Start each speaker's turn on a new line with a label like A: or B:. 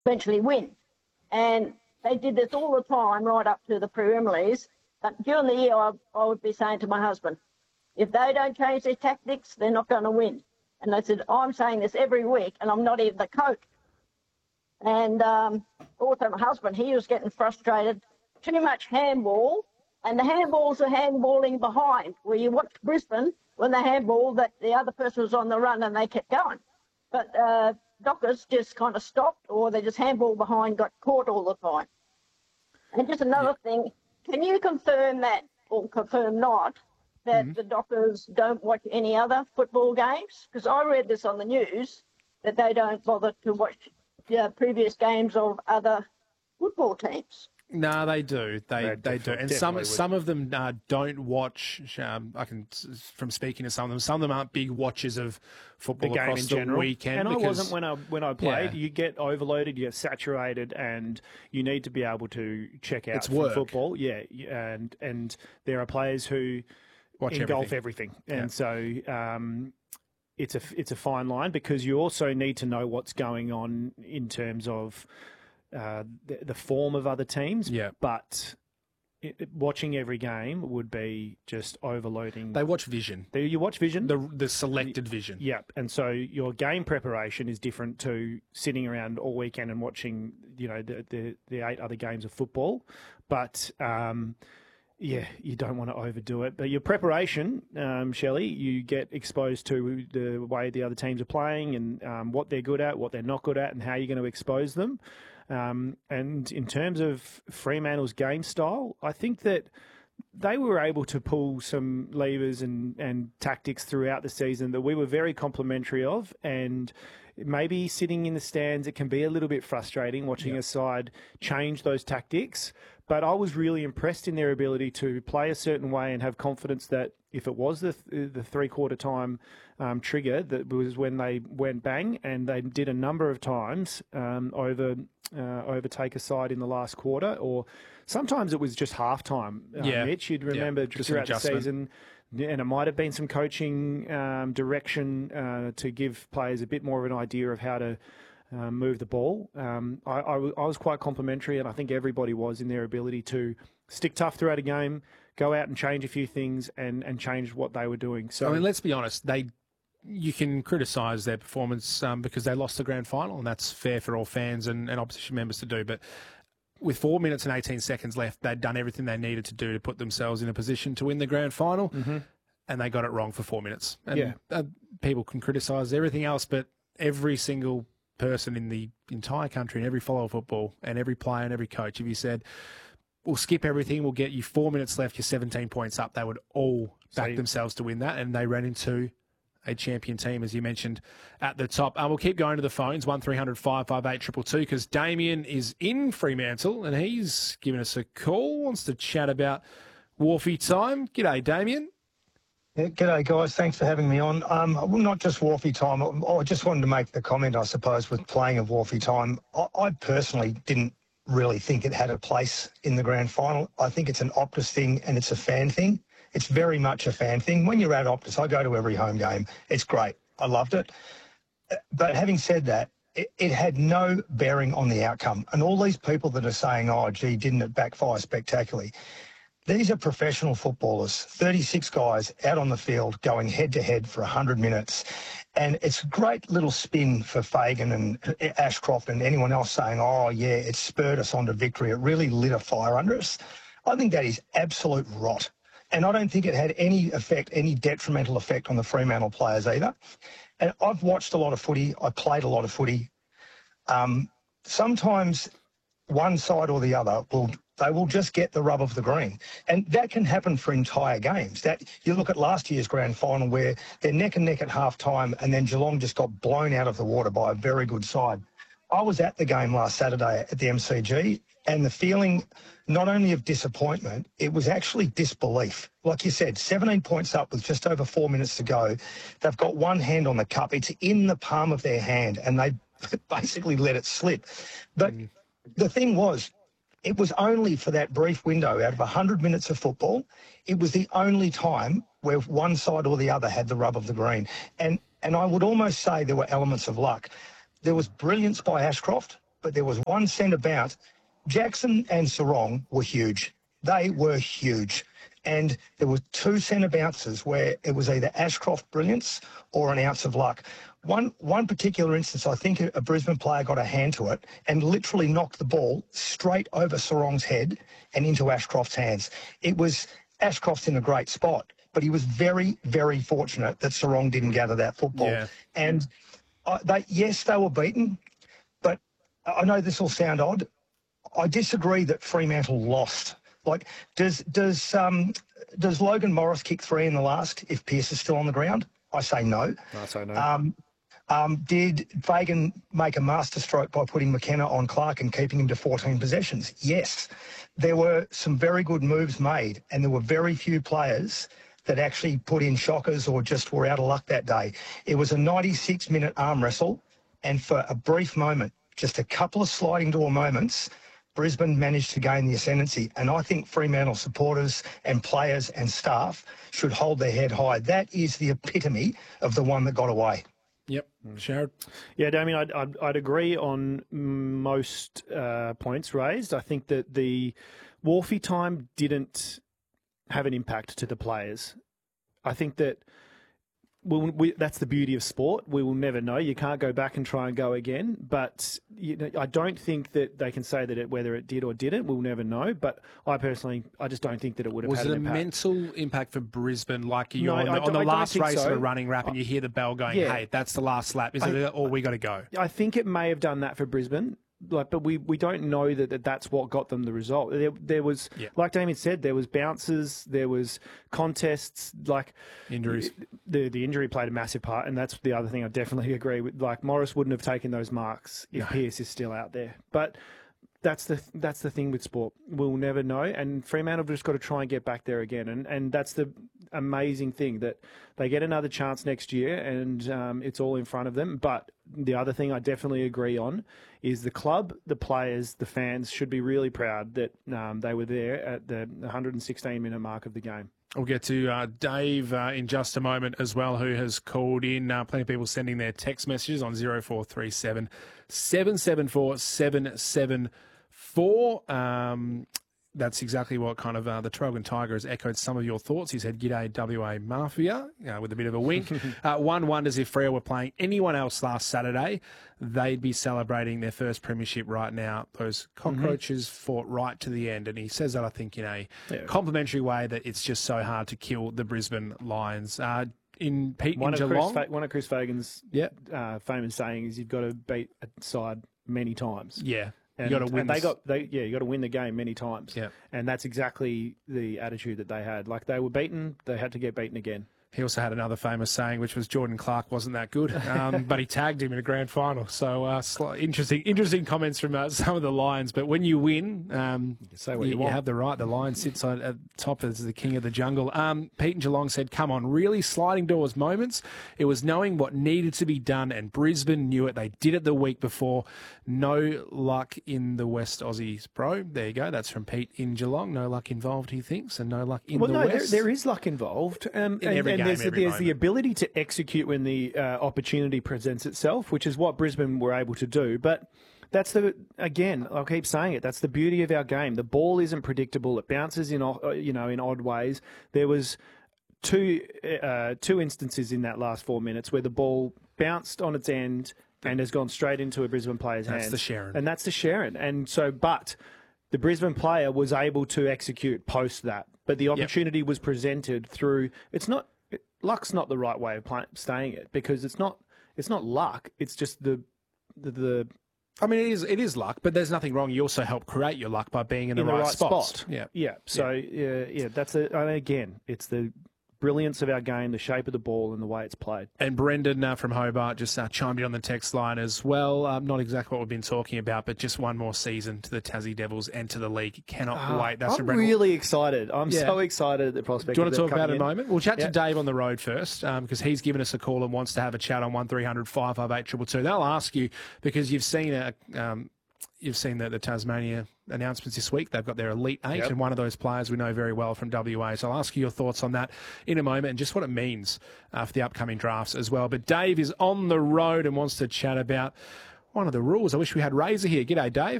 A: eventually win. And they did this all the time right up to the preliminaries. But during the year, I would be saying to my husband, if they don't change their tactics, they're not going to win. And I said, I'm saying this every week, and I'm not even the coach. And also my husband, he was getting frustrated. Too much handball, and the handballs are handballing behind. Where you watch Brisbane, when they handball, that the other person was on the run and they kept going. But Dockers just kind of stopped, or they just handball behind, got caught all the time. And just another thing, can you confirm that, or confirm not, that the Dockers don't watch any other football games? Because I read this on the news, that they don't bother to watch previous games of other football teams.
B: No, they do. They do, and some of them don't watch. From speaking to some of them. Some of them aren't big watchers of football
C: the game
B: across
C: in
B: the
C: general.
B: weekend.
C: And
B: because,
C: I wasn't when I played. Yeah. You get overloaded, you get saturated, and you need to be able to check out football. Yeah, and there are players who engulf everything. And so it's a fine line, because you also need to know what's going on in terms of the form of other teams, but watching every game would be just overloading.
B: They watch vision.
C: You watch vision?
B: The selected vision.
C: Yep. And so your game preparation is different to sitting around all weekend and watching, the 8 other games of football. But, you don't want to overdo it. But your preparation, Shelley, you get exposed to the way the other teams are playing and what they're good at, what they're not good at, and how you're going to expose them. And in terms of Fremantle's game style, I think that they were able to pull some levers and tactics throughout the season that we were very complimentary of. And maybe sitting in the stands, it can be a little bit frustrating watching a side change those tactics. But I was really impressed in their ability to play a certain way and have confidence that if it was the three-quarter time trigger, that was when they went bang, and they did a number of times overtake a side in the last quarter, or sometimes it was just halftime. Mitch, you'd remember throughout the season, and it might have been some coaching direction to give players a bit more of an idea of how to move the ball. I was quite complimentary, and I think everybody was, in their ability to stick tough throughout a game, go out and change a few things, and change what they were doing. So,
B: I mean, let's be honest, you can criticise their performance because they lost the grand final, and that's fair for all fans and opposition members to do. But with 4 minutes and 18 seconds left, they'd done everything they needed to do to put themselves in a position to win the grand final, and they got it wrong for 4 minutes. And people can criticise everything else, but every single person in the entire country and every follower of football and every player and every coach, if you said, we'll skip everything, we'll get you 4 minutes left, you're 17 points up, they would all back themselves to win that, and they ran into a champion team, as you mentioned at the top. We'll keep going to the phones, 1300 558 222, because Damien is in Fremantle and he's given us a call, wants to chat about Wharfie time. G'day, Damien.
D: Yeah, g'day, guys. Thanks for having me on. Not just Wharfie time. I just wanted to make the comment, I suppose, with playing of Wharfie time. I personally didn't really think it had a place in the grand final. I think it's an Optus thing and it's a fan thing. It's very much a fan thing. When you're at Optus, I go to every home game. It's great. I loved it. But having said that, it had no bearing on the outcome. And all these people that are saying, oh, gee, didn't it backfire spectacularly? These are professional footballers, 36 guys out on the field going head-to-head for 100 minutes. And it's a great little spin for Fagan and Ashcroft and anyone else saying, oh, yeah, it spurred us on to victory. It really lit a fire under us. I think that is absolute rot. And I don't think it had any effect, any detrimental effect on the Fremantle players either. And I've watched a lot of footy. I played a lot of footy. Sometimes one side or the other will just get the rub of the green. And that can happen for entire games. That you look at last year's grand final where they're neck and neck at half-time and then Geelong just got blown out of the water by a very good side. I was at the game last Saturday at the MCG, and the feeling not only of disappointment, it was actually disbelief. Like you said, 17 points up with just over 4 minutes to go. They've got one hand on the cup. It's in the palm of their hand, and they basically let it slip. But the thing was, it was only for that brief window out of 100 minutes of football. It was the only time where one side or the other had the rub of the green. And I would almost say there were elements of luck. There was brilliance by Ashcroft. but there was one centre bounce. Jackson and Sarong were huge. They were huge. And there were two centre bounces where it was either Ashcroft brilliance or an ounce of luck. One particular instance, I think a Brisbane player got a hand to it and literally knocked the ball straight over Sarong's head and into Ashcroft's hands. It was Ashcroft's in a great spot, but he was very, very fortunate that Sarong didn't gather that football. Yeah. And they were beaten, but I know this will sound odd. I disagree that Fremantle lost. Like, does Logan Morris kick 3 in the last if Pearce is still on the ground? I say no.
C: I say no.
D: Did Fagan make a masterstroke by putting McKenna on Clark and keeping him to 14 possessions? Yes. There were some very good moves made, and there were very few players that actually put in shockers or just were out of luck that day. It was a 96-minute arm wrestle, and for a brief moment, just a couple of sliding door moments, Brisbane managed to gain the ascendancy. And I think Fremantle supporters and players and staff should hold their head high. That is the epitome of the one that got away.
B: Yep. Sharad?
C: Yeah, Damien, I'd agree on most points raised. I think that the Wharfie time didn't have an impact to the players. I think that that's the beauty of sport. We will never know. You can't go back and try and go again. But I don't think that they can say that whether it did or didn't. We'll never know. But I just don't think that it would have had an impact.
B: Was it a mental impact for Brisbane? Like you're on the last race of the running wrap and you hear the bell going, hey, that's the last lap. Is it or we got to go?
C: I think it may have done that for Brisbane. But we don't know that's what got them the result. There was, like Damien said, there was bounces, there was contests, like
B: injuries.
C: The injury played a massive part, and that's the other thing I definitely agree with. Like Morris wouldn't have taken those marks if Pearce is still out there. But that's the thing with sport. We'll never know, and Fremantle have just got to try and get back there again. And that's the amazing thing, that they get another chance next year, and it's all in front of them. But the other thing I definitely agree on is the club, the players, the fans should be really proud that they were there at the 116-minute mark of the game.
B: We'll get to Dave in just a moment as well, who has called in. Plenty of people sending their text messages on 0437 774 774. That's exactly what kind of the Traralgon Tiger has echoed some of your thoughts. He said, "G'day, WA Mafia," with a bit of a wink. One wonders if Freo were playing anyone else last Saturday, they'd be celebrating their first premiership right now. Those cockroaches fought right to the end. And he says that, I think, in a complimentary way, that it's just so hard to kill the Brisbane Lions. In Geelong,
C: one of Chris Fagan's famous sayings is, you've got to beat a side many times.
B: Yeah.
C: You got to win. You got to win the game many times.
B: Yeah,
C: and that's exactly the attitude that they had. Like, they were beaten, they had to get beaten again.
B: He also had another famous saying, which was Jordan Clark wasn't that good, but he tagged him in a grand final. So interesting comments from some of the Lions. But when you win, you have the right. The Lion sits at top as the king of the jungle. Pete and Geelong said, "Come on, really sliding doors moments. It was knowing what needed to be done, and Brisbane knew it. They did it the week before. No luck in the West Aussies, bro." There you go. That's from Pete in Geelong. No luck involved, he thinks, and no luck in the West.
C: There is luck involved. There's the ability to execute when the opportunity presents itself, which is what Brisbane were able to do. But that's again, I'll keep saying it, that's the beauty of our game. The ball isn't predictable. It bounces in odd ways. There was two instances in that last 4 minutes where the ball bounced on its end and has gone straight into a Brisbane player's hands.
B: That's the Sharon.
C: And that's the Sharon. And so, but the Brisbane player was able to execute post that. But the opportunity was presented through, luck's not the right way of saying it, because it's not luck. It's just the.
B: I mean, it is luck, but there's nothing wrong. You also help create your luck by being in the right spot.
C: Yeah. So that's again, it's the brilliance of our game, the shape of the ball, and the way it's played.
B: And Brendan from Hobart just chimed in on the text line as well. Not exactly what we've been talking about, but just one more season to the Tassie Devils and to the league. Cannot wait. That's
C: I'm really excited. I'm so excited at the prospect.
B: Do you want to talk about it in a moment? We'll chat to Dave on the road first, because he's given us a call and wants to have a chat on 1300 558 222. They'll ask you, because you've seen the Tasmania announcements this week. They've got their Elite Eight, and one of those players we know very well from WA. So I'll ask you your thoughts on that in a moment, and just what it means for the upcoming drafts as well. But Dave is on the road and wants to chat about One of the rules. I wish we had Razor here. G'day, Dave.